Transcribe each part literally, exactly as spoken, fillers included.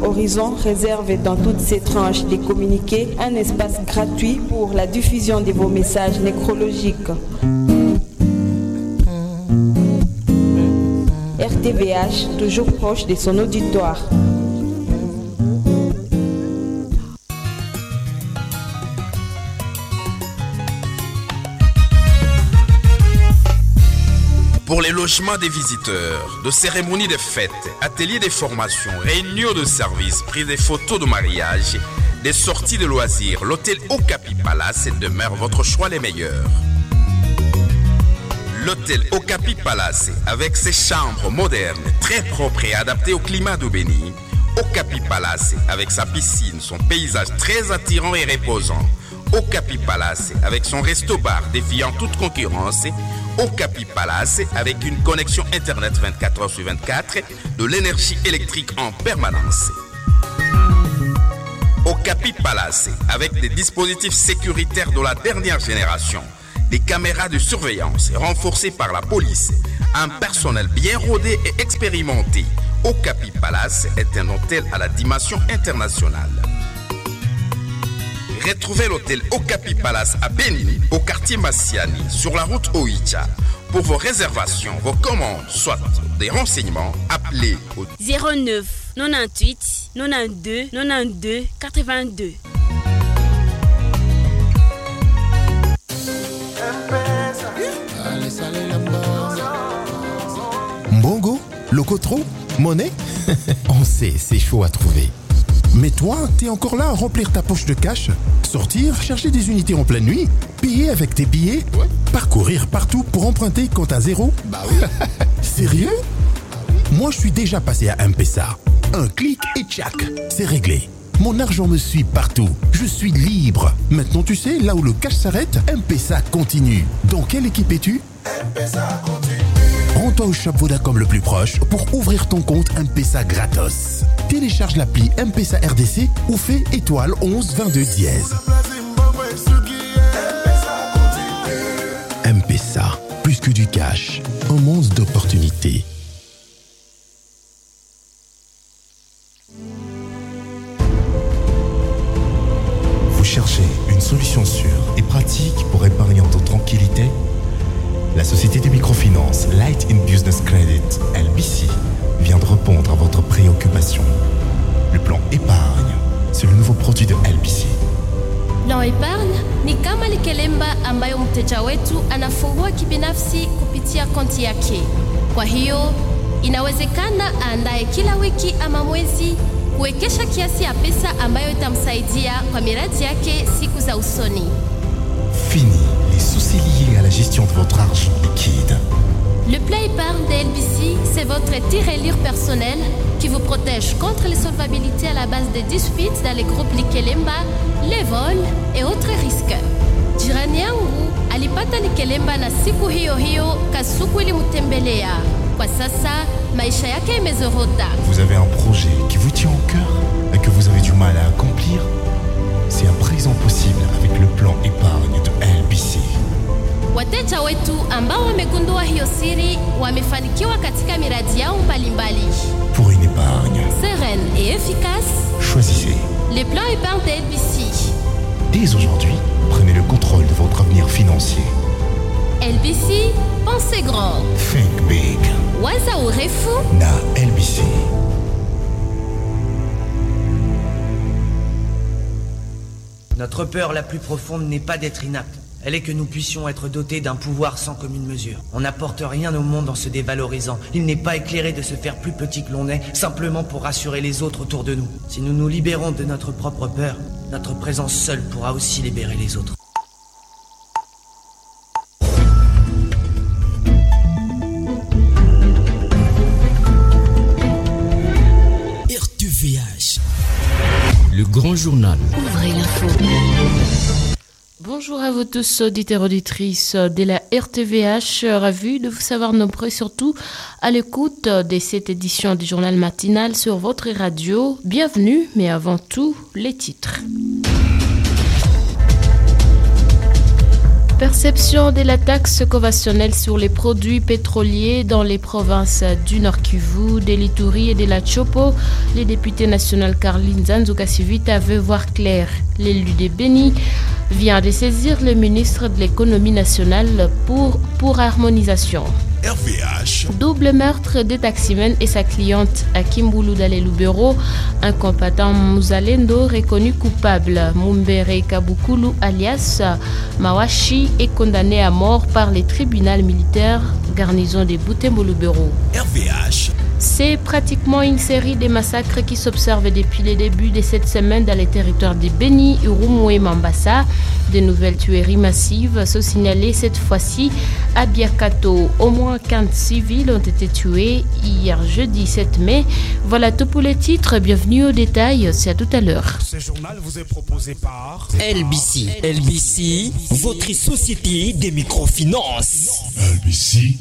Horizon réserve dans toutes ses tranches des communiqués un espace gratuit pour la diffusion de vos messages nécrologiques. R T V H, toujours proche de son auditoire. Pour les logements des visiteurs, de cérémonies de fêtes, ateliers de formation, réunions de services, prise des photos de mariage, des sorties de loisirs, l'hôtel Okapi Palace demeure votre choix les meilleurs. L'hôtel Okapi Palace, avec ses chambres modernes, très propres et adaptées au climat de Béni. Okapi Palace, avec sa piscine, son paysage très attirant et reposant. Okapi Palace, avec son resto-bar défiant toute concurrence. Okapi Palace, avec une connexion Internet vingt-quatre heures sur vingt-quatre, de l'énergie électrique en permanence. Okapi Palace, avec des dispositifs sécuritaires de la dernière génération, des caméras de surveillance renforcées par la police, un personnel bien rodé et expérimenté. Okapi Palace est un hôtel à la dimension internationale. Retrouvez l'hôtel Okapi Palace à Béni, au quartier Massiani, sur la route Oicha. Pour vos réservations, vos commandes, soit des renseignements, appelez au zéro neuf quatre-vingt-huit quatre-vingt-deux quatre-vingt-deux quatre-vingt-deux. Mbongo, Locotro, monnaie. On sait, c'est chaud à trouver. Mais toi, t'es encore là à remplir ta poche de cash, sortir, chercher des unités en pleine nuit, payer avec tes billets, ouais. Parcourir partout pour emprunter quand t'as zéro. Bah oui. Sérieux? Moi, je suis déjà passé à M-Pesa. Un clic et tchac, c'est réglé. Mon argent me suit partout. Je suis libre. Maintenant, tu sais, là où le cash s'arrête, M-Pesa continue. Dans quelle équipe es-tu? M-Pesa continue. Rends-toi au shop Vodacom le plus proche pour ouvrir ton compte M-Pesa gratos. Télécharge l'appli M-Pesa R D C ou fais étoile onze vingt-deux dièse. M-Pesa, plus que du cash, un monde d'opportunités. Vous cherchez une solution sûre et pratique pour épargner en toute tranquillité? La société de microfinance Light in Business Credit, L B C, vient de répondre à votre préoccupation. Le plan épargne, c'est le nouveau produit de L B C. Plan épargne ni kama likelemba ambayo mteja wetu anafungua kibinafsi kupitia konti yake. Kwa hiyo, inawezekana aandae kila wiki ama mwezi kuwekesha kiasi ya pesa ambayo itamsaidia kwa miradi yake siku za usoni. Fini les soucis liés à la gestion de votre argent liquide. Le plan épargne de L B C, c'est votre tirelire personnel qui vous protège contre les solvabilités à la base des disputes dans les groupes Likelemba, les vols et autres risques. Jirani yangu alipata Likelemba na siku hiyo hiyo kasuku ilimtembelea. Kwa sasa maisha yake imezorota. Vous avez un projet qui vous tient au cœur et que vous avez du mal à accomplir? C'est à présent possible avec le plan épargne de L B C. Wateja wetu ambao wamegundua hiyo siri wamefanikiwa katika miradi yao mbalimbali. Pour une épargne sereine et efficace, choisissez les plans épargne de L B C. Dès aujourd'hui, prenez le contrôle de votre avenir financier. L B C, pensez grand. Think big. Waza urefu na L B C. Notre peur la plus profonde n'est pas d'être inapte. Elle est que nous puissions être dotés d'un pouvoir sans commune mesure. On n'apporte rien au monde en se dévalorisant. Il n'est pas éclairé de se faire plus petit que l'on est, simplement pour rassurer les autres autour de nous. Si nous nous libérons de notre propre peur, notre présence seule pourra aussi libérer les autres. R T V H, le grand journal. Ouvrez l'info. Bonjour à vous tous, auditeurs et auditrices de la R T V H. Ravi de vous savoir nombreux, surtout à l'écoute de cette édition du journal matinal sur votre radio. Bienvenue, mais avant tout, les titres. perception de la taxe conventionnelle sur les produits pétroliers dans les provinces du Nord Kivu, de l'Ituri et de la Chopo, le député national Caroline Nzanzu-Kasivita veut voir clair. L'élu de Béni vient de saisir le ministre de l'économie nationale pour, pour harmonisation. R V H. Double meurtre de taximen et sa cliente à Kimbulu Dalelubero. Un combattant Mouzalendo reconnu coupable. Mumbere Kabukulu alias Mawashi est condamné à mort par les tribunaux militaires garnison de Butembo-Lubero. R V H. C'est pratiquement une série de massacres qui s'observent depuis le début de cette semaine dans les territoires de Béni, Urumu et Mambasa. De nouvelles tueries massives sont signalées cette fois-ci à Biakato. Au moins quinze civils ont été tués hier jeudi sept mai. Voilà tout pour les titres. Bienvenue au détail. C'est à tout à l'heure. Ce journal vous est proposé par L B C. L B C, votre société des microfinances. L B C,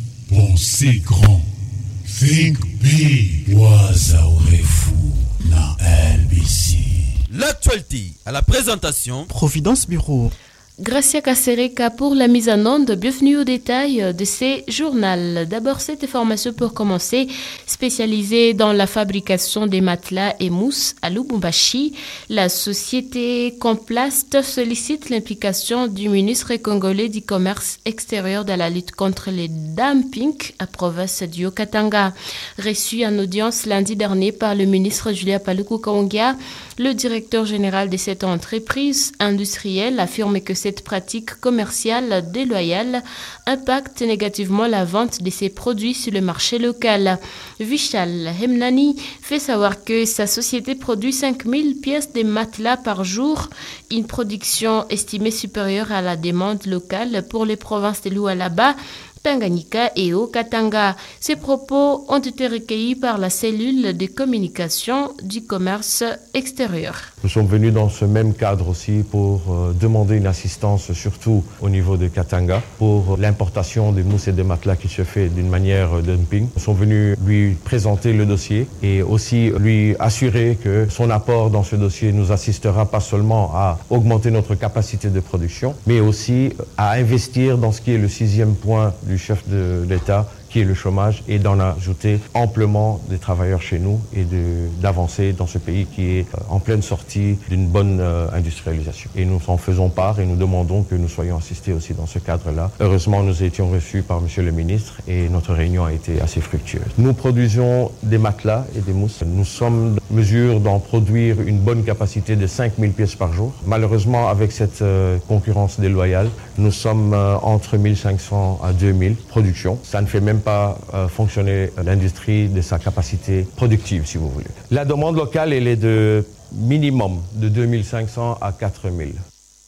pensez grand. Think big. Wazaorefu na L B C. L'actualité à la présentation Providence Bureau. Gracia Casereka pour la mise en onde. Bienvenue au détail de ces journaux. D'abord, cette information pour commencer, spécialisée dans la fabrication des matelas et mousses à Lubumbashi. La société Complast sollicite l'implication du ministre congolais du commerce extérieur dans la lutte contre les dumping à province du Haut-Katanga. Reçu en audience lundi dernier par le ministre Julia Paluku Kaongia, le directeur général de cette entreprise industrielle affirme que cette pratique commerciale déloyale impacte négativement la vente de ses produits sur le marché local. Vishal Hemnani fait savoir que sa société produit cinq mille pièces de matelas par jour, une production estimée supérieure à la demande locale pour les provinces de Lualaba, Tanganyika et Haut-Katanga. Ces propos ont été recueillis par la cellule de communication du commerce extérieur. Nous sommes venus dans ce même cadre aussi pour euh, demander une assistance, surtout au niveau de Katanga, pour l'importation des mousses et des matelas qui se fait d'une manière euh, dumping. Nous sommes venus lui présenter le dossier et aussi lui assurer que son apport dans ce dossier nous assistera pas seulement à augmenter notre capacité de production, mais aussi à investir dans ce qui est le sixième point du chef de l'État, qui est le chômage, et d'en ajouter amplement des travailleurs chez nous et de, d'avancer dans ce pays qui est en pleine sortie d'une bonne euh, industrialisation. Et nous en faisons part et nous demandons que nous soyons assistés aussi dans ce cadre-là. Heureusement, nous étions reçus par Monsieur le ministre et notre réunion a été assez fructueuse. Nous produisons des matelas et des mousses. Nous sommes en mesure d'en produire une bonne capacité de cinq mille pièces par jour. Malheureusement, avec cette euh, concurrence déloyale, nous sommes euh, entre mille cinq cents à deux mille productions. Ça ne fait même pas euh, fonctionner l'industrie de sa capacité productive, si vous voulez. La demande locale, elle est de minimum de deux mille cinq cents à quatre mille.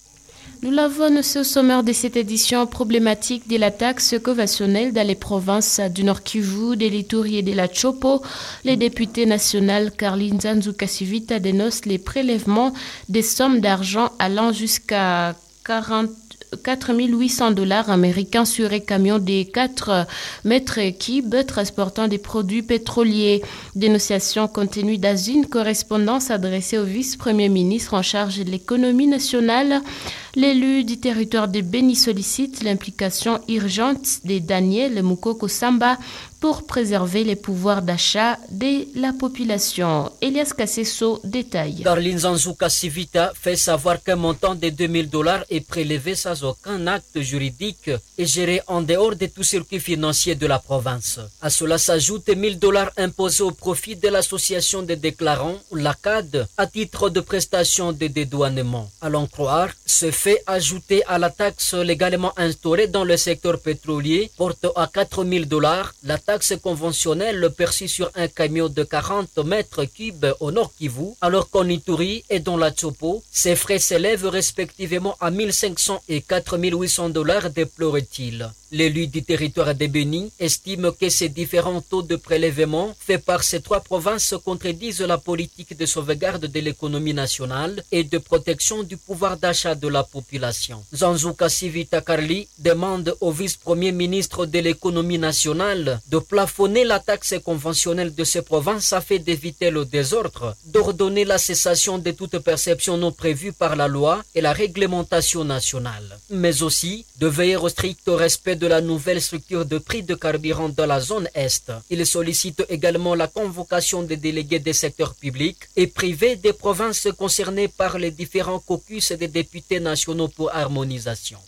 Nous l'avons annoncé au sommaire de cette édition problématique de la taxe conventionnelle dans les provinces du Nord Kivu, de l'Ituri et de la Chopo. Le député national Caroline Nzanzu-Kasivita dénonce les prélèvements des sommes d'argent allant jusqu'à quarante quatre mille huit cents dollars américains sur un camion de quatre mètres cubes transportant des produits pétroliers. Dénonciation contenue dans une correspondance adressée au vice-premier ministre en charge de l'économie nationale. L'élu du territoire de Béni sollicite l'implication urgente de Daniel Mukoko Samba pour préserver les pouvoirs d'achat de la population. Elias Kassesso détaille. Caroline Nzanzu-Kasivita fait savoir qu'un montant de deux mille dollars est prélevé sans aucun acte juridique et géré en dehors de tout circuit financier de la province. À cela s'ajoutent mille dollars imposés au profit de l'association des déclarants, l'A C A D, à titre de prestation de dédouanement. À l'en croire, ce fait ajouté à la taxe légalement instaurée dans le secteur pétrolier porte à quatre mille dollars la taxe conventionnelle perçue sur un camion de quarante mètres cubes au Nord Kivu, alors qu'en Ituri et dans la Chopo, ces frais s'élèvent respectivement à mille cinq cents et quatre mille huit cents dollars, déplorait-il. L'élu du territoire de Béni estime que ces différents taux de prélèvement faits par ces trois provinces contredisent la politique de sauvegarde de l'économie nationale et de protection du pouvoir d'achat de la population. Zanzuka Sivita Karli demande au vice-premier ministre de l'économie nationale de plafonner la taxe conventionnelle de ces provinces afin d'éviter le désordre, d'ordonner la cessation de toute perception non prévue par la loi et la réglementation nationale, mais aussi de veiller au strict respect de la nouvelle structure de prix de carburant dans la zone Est. Il sollicite également la convocation des délégués des secteurs publics et privés des provinces concernées par les différents caucus des députés nationaux pour harmonisation.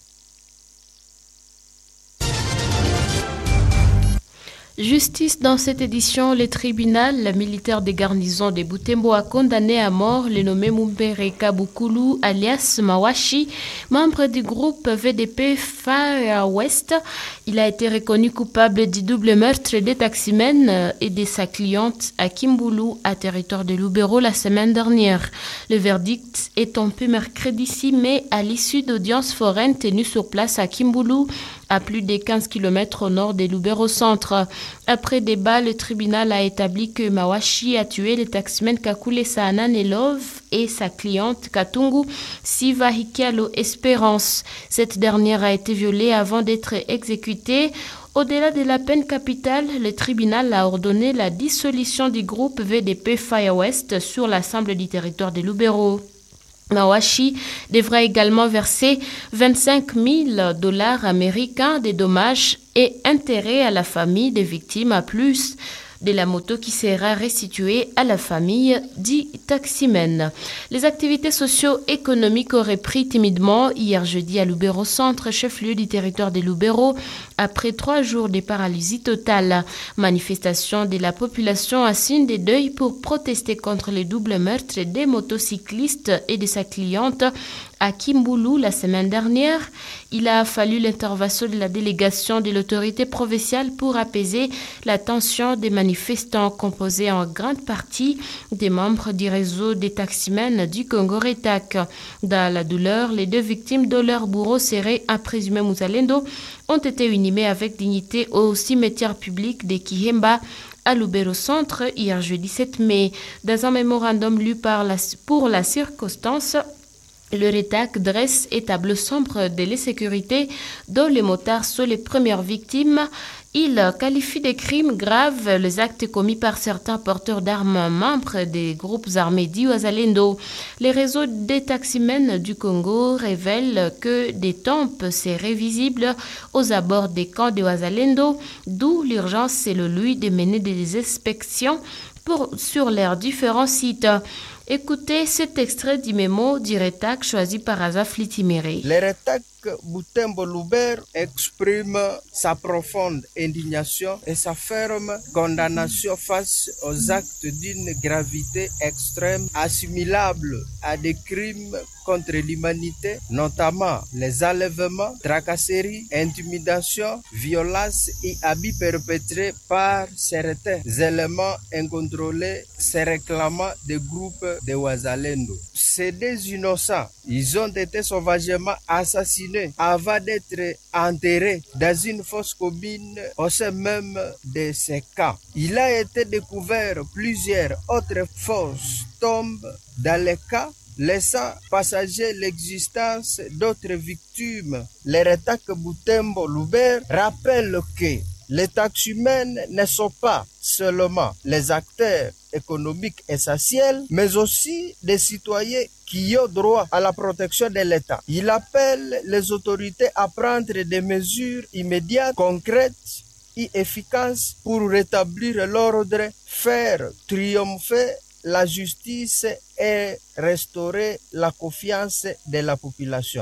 Justice dans cette édition, le tribunal militaire des garnisons de Butembo a condamné à mort le nommé Mumbere Kabukulu alias Mawashi, membre du groupe V D P Far West. Il a été reconnu coupable du double meurtre des taximens et de sa cliente à Kimbulu, à territoire de Lubero, la semaine dernière. Le verdict est tombé mercredi six mai à l'issue d'audiences foraines tenues sur place à Kimbulu, à plus de quinze kilomètres au nord de Lubero Centre. Après débat, le tribunal a établi que Mawashi a tué le taximan Kakule Saananelov et sa cliente Katungu Siva Hikialo Espérance. Cette dernière a été violée avant d'être exécutée. Au-delà de la peine capitale, le tribunal a ordonné la dissolution du groupe V D P Fire West sur l'ensemble du territoire de Lubero. Mawashi devra également verser vingt-cinq mille dollars américains de dommages et intérêts à la famille des victimes, à plus de la moto qui sera restituée à la famille du taximen. Les activités socio-économiques auraient pris timidement hier jeudi à Lubero Centre, chef-lieu du territoire de Lubero, après trois jours de paralysie totale. Manifestation de la population à signe de deuil pour protester contre le double meurtre des motocyclistes et de sa cliente à Kimbulu la semaine dernière. Il a fallu l'intervention de la délégation de l'autorité provinciale pour apaiser la tension des manifestants composés en grande partie des membres du réseau des taximens du Congo-Rétac. Dans la douleur, les deux victimes de leur bourreau serré, un présumé Muzalendo, ont été inhumées avec dignité au cimetière public de Kihemba à Lubero Centre hier jeudi sept mai. Dans un mémorandum lu par la, pour la circonstance, le Rétac dresse un tableau sombre de l'insécurité dont les motards sont les premières victimes. Il qualifie de crimes graves les actes commis par certains porteurs d'armes membres des groupes armés dits Wazalendo. Les réseaux des taximens du Congo révèlent que des tombes seraient visibles aux abords des camps de Wazalendo, d'où l'urgence, selon lui, de mener des inspections pour, sur leurs différents sites. Écoutez cet extrait du mémo du Rétac choisi par Azaf Litiméré. Le Rétac Butembo Lubero exprime sa profonde indignation et sa ferme condamnation face aux actes d'une gravité extrême assimilable à des crimes contre l'humanité, notamment les enlèvements, tracasseries, intimidations, violences et abus perpétrés par certains éléments incontrôlés se réclamant des groupes de Wazalendo. Ces deux innocents, ils ont été sauvagement assassinés avant d'être enterrés dans une fosse commune au sein même de ces camps. Il a été découvert plusieurs autres fausses tombes dans les camps, laissant passager l'existence d'autres victimes. Le Rétac Butembo Lubero rappelle que les taximens ne sont pas seulement les acteurs économiques essentiels, mais aussi des citoyens qui ont droit à la protection de l'État. Il appelle les autorités à prendre des mesures immédiates, concrètes et efficaces pour rétablir l'ordre, faire triompher la justice et restaurer la confiance de la population.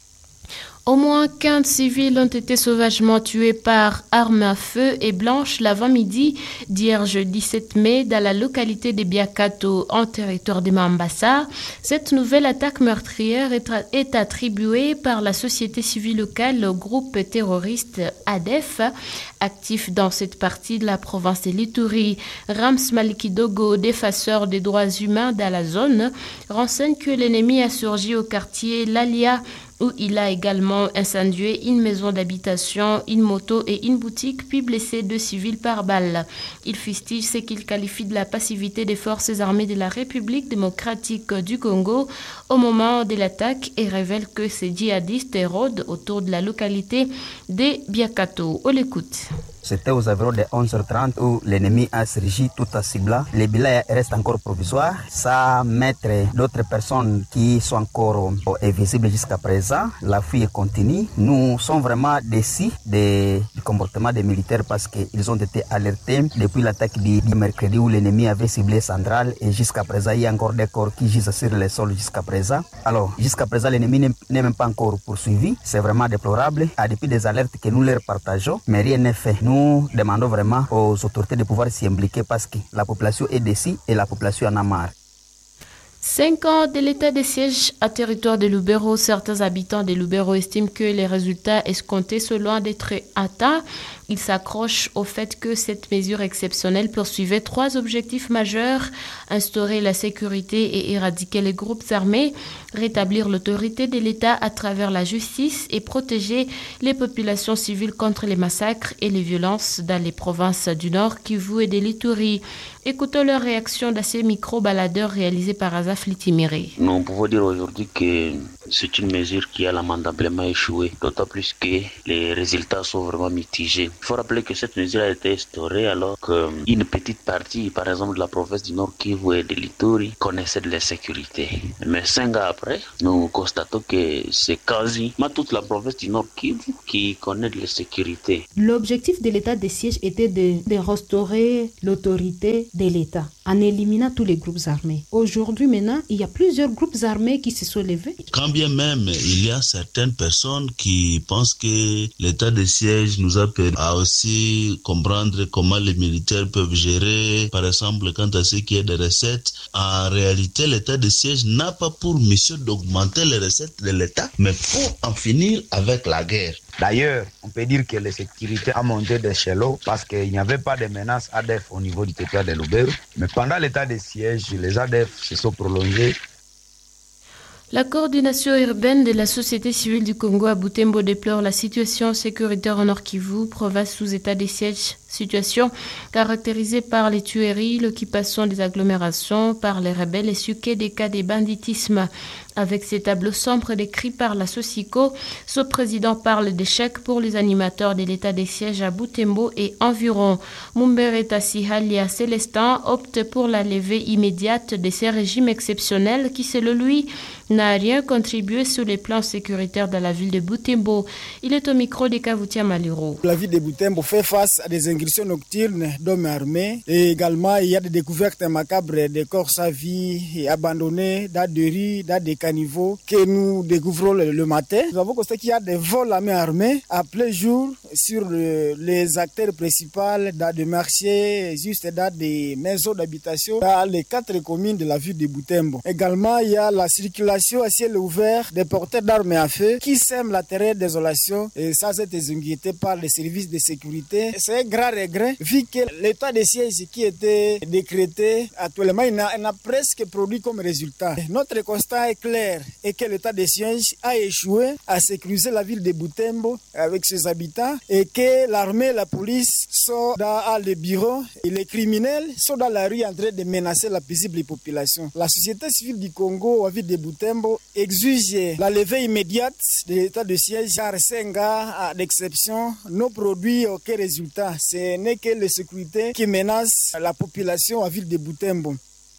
Au moins quinze civils ont été sauvagement tués par armes à feu et blanches l'avant-midi d'hier jeudi sept mai dans la localité de Biakato, en territoire de Mambasa. Cette nouvelle attaque meurtrière est attribuée par la société civile locale au groupe terroriste A D E F, actif dans cette partie de la province de l'Ituri. Rams Malikidogo, défenseur des droits humains dans la zone, renseigne que l'ennemi a surgi au quartier Lalia où il a également incendié une maison d'habitation, une moto et une boutique, puis blessé deux civils par balle. Il fustige ce qu'il qualifie de la passivité des forces armées de la République démocratique du Congo au moment de l'attaque et révèle que ces djihadistes rôdent autour de la localité de Biakato. On l'écoute. C'était aux environs de onze heures trente où l'ennemi a surgi tout en ciblant. Le bilan reste encore provisoire. Ça mettre d'autres personnes qui sont encore invisibles jusqu'à présent. La fuite continue. Nous sommes vraiment déçus de, du comportement des militaires parce qu'ils ont été alertés depuis l'attaque du, du mercredi où l'ennemi avait ciblé Central et jusqu'à présent il y a encore des corps qui gisent sur le sol jusqu'à présent. Alors jusqu'à présent l'ennemi n'est même pas encore poursuivi. C'est vraiment déplorable. À depuis des alertes que nous leur partageons, mais rien n'est fait. Nous Nous demandons vraiment aux autorités de pouvoir s'y impliquer parce que la population est déçue et la population en a marre. Cinq ans de l'état de siège à territoire de Lubero, certains habitants de Lubero estiment que les résultats escomptés sont loin d'être atteints. Ils s'accrochent au fait que cette mesure exceptionnelle poursuivait trois objectifs majeurs: instaurer la sécurité et éradiquer les groupes armés, rétablir l'autorité de l'État à travers la justice et protéger les populations civiles contre les massacres et les violences dans les provinces du Nord, Kivu et de l'Ituri. Écoutons leur réaction dans ces micro-baladeurs réalisés par Azaf Litimiré. Nous pouvons dire aujourd'hui que c'est une mesure qui a lamentablement échoué, d'autant plus que les résultats sont vraiment mitigés. Il faut rappeler que cette mesure a été instaurée alors qu'une petite partie, par exemple de la province du Nord Kivu et de l'Ituri, connaissait de l'insécurité. Mais cinq ans après, nous constatons que c'est quasiment toute la province du Nord Kivu qui connaît de l'insécurité. L'objectif de l'état de siège était de, de restaurer l'autorité de l'État en éliminant tous les groupes armés. Aujourd'hui, maintenant, il y a plusieurs groupes armés qui se sont levés. Quand bien même il y a certaines personnes qui pensent que l'état de siège nous a permis à aussi comprendre comment les militaires peuvent gérer, par exemple, quant à ce qui est des recettes. En réalité, l'état de siège n'a pas pour mission d'augmenter les recettes de l'État, mais pour en finir avec la guerre. D'ailleurs, on peut dire que la sécurité a monté d'échelon parce qu'il n'y avait pas de menaces A D F au niveau du territoire de Lubero. Mais pendant l'état de siège, les A D F se sont prolongés. La coordination urbaine de la société civile du Congo à Butembo déplore la situation sécuritaire en Nord Kivu, province sous état de siège. Situation caractérisée par les tueries, l'occupation des agglomérations par les rebelles et suquée des cas de banditisme. Avec ces tableaux sombres décrits par la Socico, ce président parle d'échec pour les animateurs de l'état de siège à Butembo et environ. Mumbere Tassihalia Célestin opte pour la levée immédiate de ces régimes exceptionnels qui, selon lui, n'a rien contribué sur les plans sécuritaires dans la ville de Butembo. Il est au micro de Kavutia Maluro. La ville de Butembo fait face à des incursions nocturnes d'hommes armés et également il y a des découvertes macabres de corps sans vie abandonnés dans des rues, dans des caniveaux que nous découvrons le, le matin. Nous avons constaté qu'il y a des vols à main armée à plein jour sur le, les acteurs principaux dans des marchés, juste dans des maisons d'habitation dans les quatre communes de la ville de Butembo. Également, il y a la circulation à ciel ouvert des porteurs d'armes à feu qui sèment la terreur et désolation et ça c'est inquiété par les services de sécurité. C'est un grand regret vu que l'état de siège qui était décrété actuellement il n'a, il n'a presque produit comme résultat. Notre constat est clair et que l'état de siège a échoué à sécuriser la ville de Butembo avec ses habitants et que l'armée et la police sont dans les bureaux et les criminels sont dans la rue en train de menacer la paisible population. La société civile du Congo, la ville de Butembo, exige la levée immédiate de l'état de siège car cinq ans d'exception n'ont produit aucun résultat. Ce n'est que la sécurité qui menace la population à la ville de Butembo.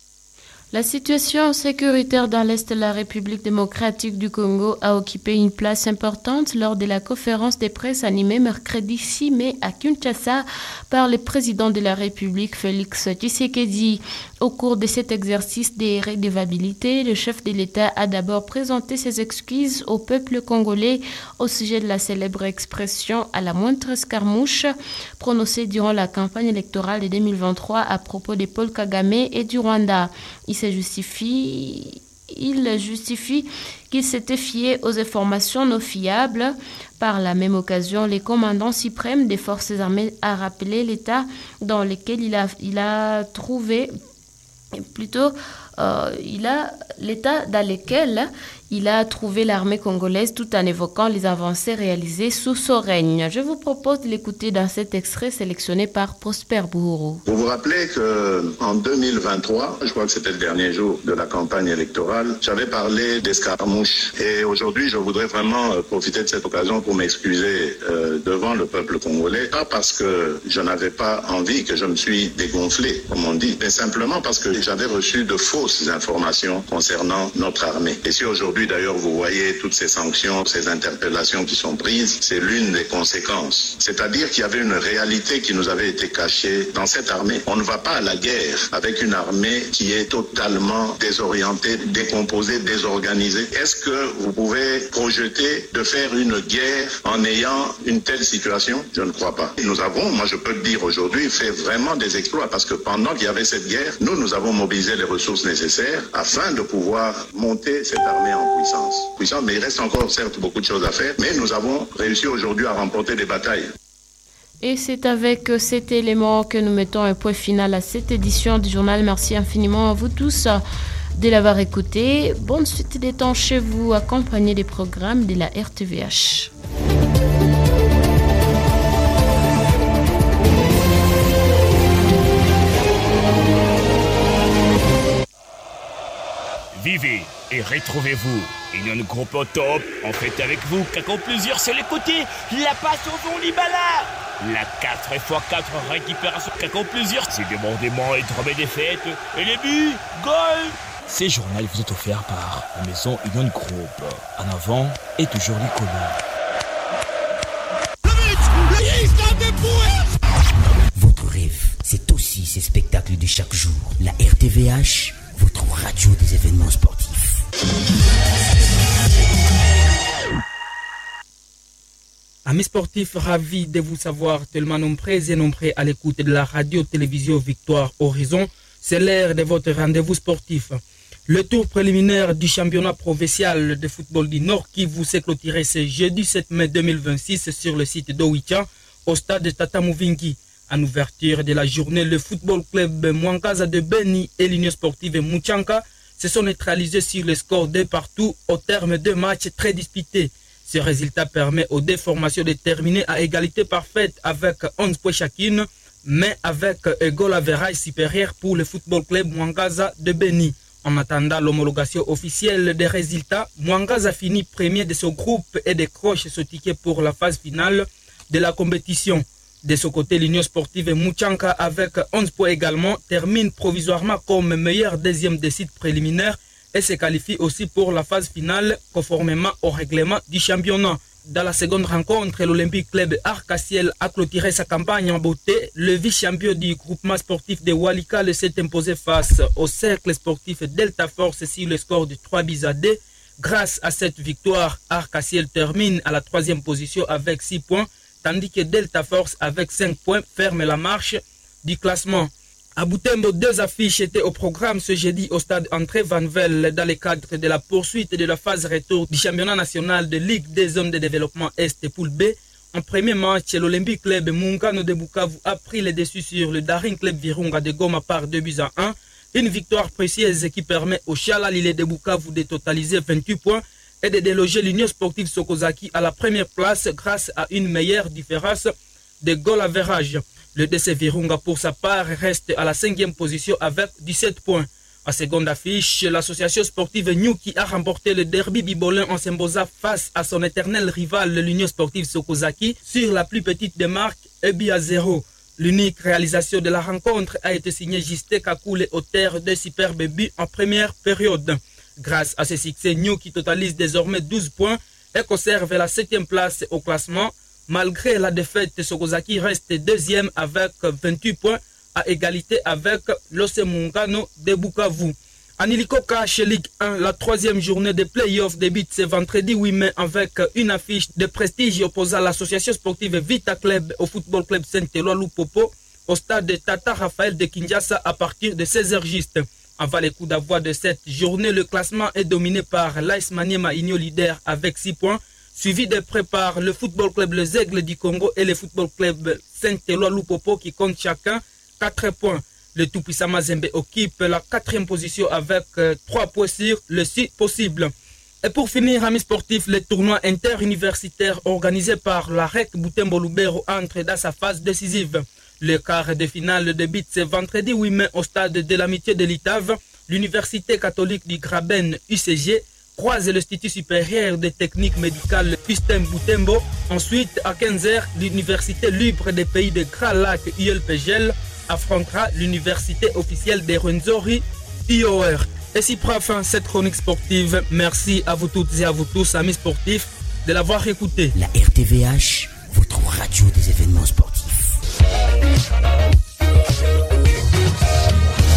La situation sécuritaire dans l'Est de la République démocratique du Congo a occupé une place importante lors de la conférence de presse animée mercredi six mai à Kinshasa par le président de la République Félix Tshisekedi. Au cours de cet exercice de redevabilité, le chef de l'État a d'abord présenté ses excuses au peuple congolais au sujet de la célèbre expression « à la moindre escarmouche » prononcée durant la campagne électorale de deux mille vingt-trois à propos de Paul Kagame et du Rwanda. Il se justifie, il justifie qu'il s'était fié aux informations non fiables. Par la même occasion, le commandant suprême des forces armées a rappelé l'état dans lequel il a, il a trouvé plutôt euh, il a l'état dans lequel il a trouvé l'armée congolaise tout en évoquant les avancées réalisées sous son règne. Je vous propose de l'écouter dans cet extrait sélectionné par Prosper Bourou. Vous vous rappelez qu'en deux mille vingt-trois, je crois que c'était le dernier jour de la campagne électorale, j'avais parlé d'escarmouches. Et aujourd'hui, je voudrais vraiment profiter de cette occasion pour m'excuser euh, devant le peuple congolais. Pas parce que je n'avais pas envie, que je me suis dégonflé, comme on dit, mais simplement parce que j'avais reçu de fausses informations concernant notre armée. Et si aujourd'hui, d'ailleurs, vous voyez toutes ces sanctions, ces interpellations qui sont prises, c'est l'une des conséquences. C'est-à-dire qu'il y avait une réalité qui nous avait été cachée dans cette armée. On ne va pas à la guerre avec une armée qui est totalement désorientée, décomposée, désorganisée. Est-ce que vous pouvez projeter de faire une guerre en ayant une telle situation? Je ne crois pas. Nous avons, moi je peux le dire aujourd'hui, fait vraiment des exploits parce que pendant qu'il y avait cette guerre, nous, nous avons mobilisé les ressources nécessaires afin de pouvoir monter cette armée en puissance. Puissance, mais il reste encore certes beaucoup de choses à faire, mais nous avons réussi aujourd'hui à remporter des batailles. Et c'est avec cet élément que nous mettons un point final à cette édition du journal. Merci infiniment à vous tous de l'avoir écouté. Bonne suite des temps chez vous, accompagné des programmes de la R T V H. Vivez et retrouvez-vous. Union Groupe au top, en fait avec vous, qu'en plusieurs sur les côtés, la passe au fond Libala. La quatre fois quatre récupération, qu'en plusieurs, c'est débordement et trombe des fêtes, et les buts, goal. Ces journaux vous est offert par la maison Union Groupe. En avant et toujours les colons. Votre rêve, c'est aussi ces spectacles de chaque jour. La R T V H, votre radio des événements sportifs. Amis sportifs, ravis de vous savoir tellement nombreux et nombreux à l'écoute de la radio-télévision Victoire Horizon. C'est l'heure de votre rendez-vous sportif. Le tour préliminaire du championnat provincial de football du Nord qui vous s'est clôturé ce jeudi sept mai deux mille vingt-six sur le site d'Owicha au stade de Tata Mouvingi. En ouverture de la journée, le football club Mwangaza de Beni et l'Union sportive Mouchanka se sont neutralisés sur le score de partout au terme de matchs très disputés. Ce résultat permet aux deux formations de terminer à égalité parfaite avec onze points chacune, mais avec un goal average supérieur pour le football club Mwangaza de Beni. En attendant l'homologation officielle des résultats, Mwangaza finit premier de son groupe et décroche ce ticket pour la phase finale de la compétition. De ce côté, l'Union sportive Mouchanka, avec onze points également, termine provisoirement comme meilleur deuxième des sites préliminaires et se qualifie aussi pour la phase finale conformément au règlement du championnat. Dans la seconde rencontre, l'Olympique Club Arc-à-Ciel a clôturé sa campagne en beauté. Le vice-champion du groupement sportif de Walikale s'est imposé face au cercle sportif Delta Force sur le score de trois buts à deux. Grâce à cette victoire, Arc-à-Ciel termine à la troisième position avec six points, tandis que Delta Force avec cinq points ferme la marche du classement. À Butembo, deux affiches étaient au programme ce jeudi au stade André Van Vel dans le cadre de la poursuite de la phase retour du championnat national de Ligue des zones de développement Est Poule B. En premier match, l'Olympique Club Mungano de Bukavu a pris le dessus sur le Daring Club Virunga de Goma par deux buts à un. Une victoire précieuse qui permet au Chala Lille de Bukavu de totaliser vingt-huit points et de déloger l'Union sportive Sokozaki à la première place grâce à une meilleure différence de goal average. Le D C Virunga, pour sa part, reste à la cinquième position avec dix-sept points. À seconde affiche, l'association sportive Nyuki a remporté le derby bibolin en Semboza face à son éternel rival, l'Union sportive Sokozaki, sur la plus petite des marques, un but à zéro. L'unique réalisation de la rencontre a été signée Justin Kakoule, auteur de superbes buts en première période. Grâce à ce succès, Nyuki totalise désormais douze points et conserve la septième place au classement. Malgré la défaite, Sokozaki reste deuxième avec vingt-huit points à égalité avec l'O C Mungano de Bukavu. En Ilikoka, chez Ligue un, la troisième journée de play-off débute ce vendredi huit mai avec une affiche de prestige opposant l'association sportive Vita Club au football club Saint-Éloi Lupopo au stade de Tata Raphaël de Kinshasa à partir de seize heures juste. Avant les coups d'envoi de cette journée, le classement est dominé par l'A S Maniema Igno leader avec six points, suivi de près par le football club Les Aigles du Congo et le football club Saint-Éloi Lupopo qui comptent chacun quatre points. Le tout-puissant Mazembe occupe la quatrième position avec euh, trois points sur le six possible. Et pour finir, amis sportifs, le tournoi interuniversitaire organisé par la R E C Butembo Lubero entre dans sa phase décisive. Le quart de finale débute ce vendredi huit mai au stade de l'Amitié de l'Itave. L'Université catholique du Graben U C G croise l'Institut supérieur de techniques médicales Ustem Butembo. Ensuite, à quinze heures, l'Université libre des pays de Grand Lac U L P G L affrontera l'Université officielle de Rwenzori I O R. Et si prend fin cette chronique sportive, merci à vous toutes et à vous tous, amis sportifs, de l'avoir écouté. La R T V H, votre radio des événements sportifs.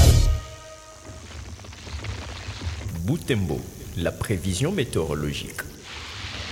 Butembo, la prévision météorologique.